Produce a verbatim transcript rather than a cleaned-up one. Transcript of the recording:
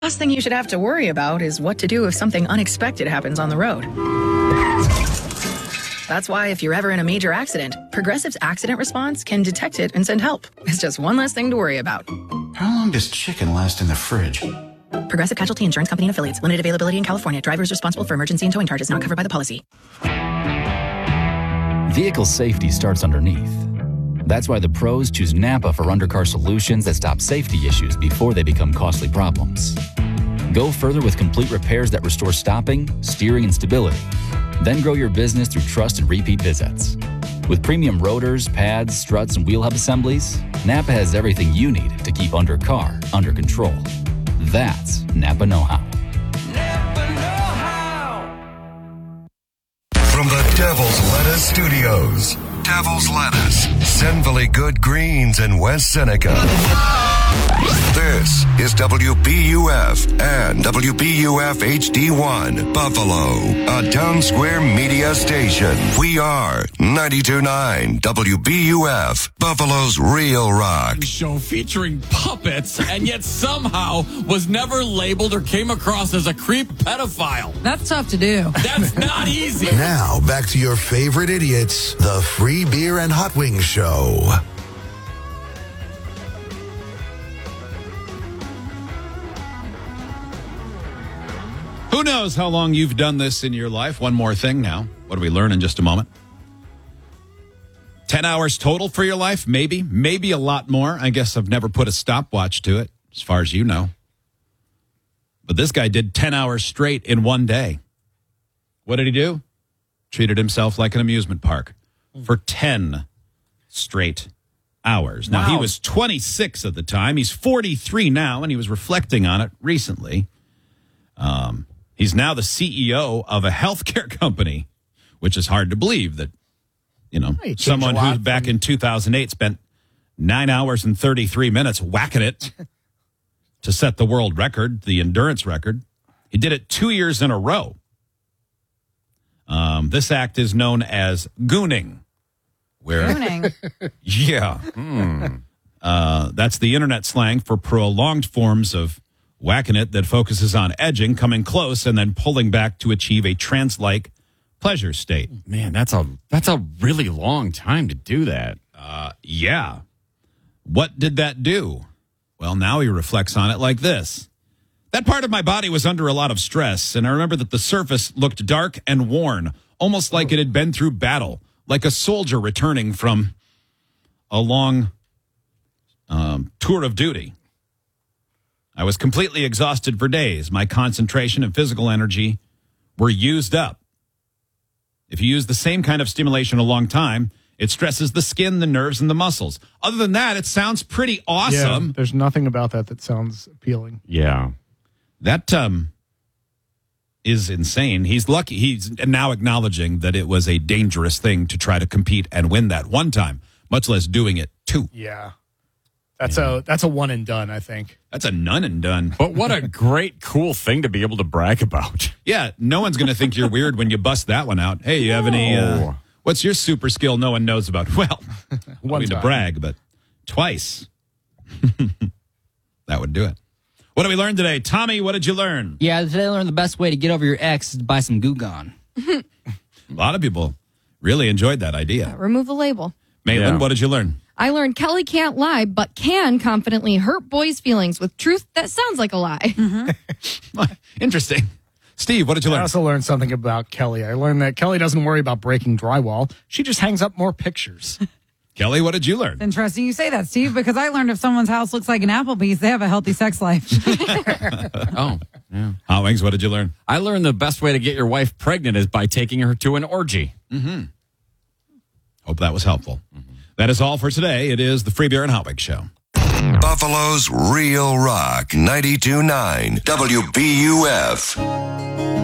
Last thing you should have to worry about is what to do if something unexpected happens on the road. That's why if you're ever in a major accident, Progressive's accident response can detect it and send help. It's just one less thing to worry about. How long does chicken last in the fridge? Progressive Casualty Insurance Company and Affiliates. Limited availability in California. Drivers responsible for emergency and towing charges not covered by the policy. Vehicle safety starts underneath. That's why the pros choose Napa for undercar solutions that stop safety issues before they become costly problems. Go further with complete repairs that restore stopping, steering, and stability. Then grow your business through trust and repeat visits. With premium rotors, pads, struts, and wheel hub assemblies, Napa has everything you need to keep undercar under control. That's Napa know-how. Napa know-how. From the Devil's Lettuce Studios, Devil's Lettuce, Sinfully Good Greens in West Seneca. This is W B U F and W B U F H D one, Buffalo, a Town Square media station. We are ninety-two point nine W B U F, Buffalo's Real Rock. Show featuring puppets and yet somehow was never labeled or came across as a creep pedophile. That's tough to do. That's not easy. Now, back to your favorite idiots, the Free Beer and Hot Wings Show. Who knows how long you've done this in your life? One more thing now. What do we learn in just a moment? ten hours total for your life? Maybe. Maybe a lot more. I guess I've never put a stopwatch to it, as far as you know. But this guy did ten hours straight in one day. What did he do? Treated himself like an amusement park for ten straight hours. Now, Wow. he was twenty-six at the time. He's forty-three now, and he was reflecting on it recently. Um... He's now the C E O of a healthcare company, which is hard to believe that, you know, Hey, someone who back in two thousand eight spent nine hours and thirty-three minutes whacking it to set the world record, the endurance record. He did it two years in a row. Um, this act is known as gooning. Where, Gooning? yeah. Uh, that's the internet slang for prolonged forms of whacking it that focuses on edging, coming close, and then pulling back to achieve a trance-like pleasure state. Man, that's a that's a really long time to do that. Uh, yeah. What did that do? Well, now he reflects on it like this. That part of my body was under a lot of stress, and I remember that the surface looked dark and worn, almost like it had been through battle, like a soldier returning from a long um, tour of duty. I was completely exhausted for days. My concentration and physical energy were used up. If you use the same kind of stimulation a long time, it stresses the skin, the nerves, and the muscles. Other than that, it sounds pretty awesome. Yeah, there's nothing about that that sounds appealing. Yeah. That um, is insane. He's lucky. He's now acknowledging that it was a dangerous thing to try to compete and win that one time, much less doing it two. Yeah. That's a that's a one and done, I think. That's a none and done. But what a great, cool thing to be able to brag about. Yeah, no one's going to think you're weird when you bust that one out. Hey, you have any, uh, what's your super skill no one knows about? Well, I don't One mean to time. brag, but twice. That would do it. What did we learn today? Tommy, what did you learn? Yeah, today I learned the best way to get over your ex is to buy some Goo Gone. A lot of people really enjoyed that idea. Remove the label. Maitland, Yeah. what did you learn? I learned Kelly can't lie, but can confidently hurt boys' feelings with truth that sounds like a lie. Interesting. Steve, what did you I learn? also learned something about Kelly. I learned that Kelly doesn't worry about breaking drywall. She just hangs up more pictures. Kelly, what did you learn? Interesting you say that, Steve, because I learned if someone's house looks like an Applebee's, they have a healthy sex life. Oh, yeah. Hot Wings, what did you learn? I learned the best way to get your wife pregnant is by taking her to an orgy. Mm-hmm. Hope that was helpful. Mm-hmm. That is all for today. It is the Free Beer and Hot Wings Show. Buffalo's Real Rock, ninety-two point nine W B U F.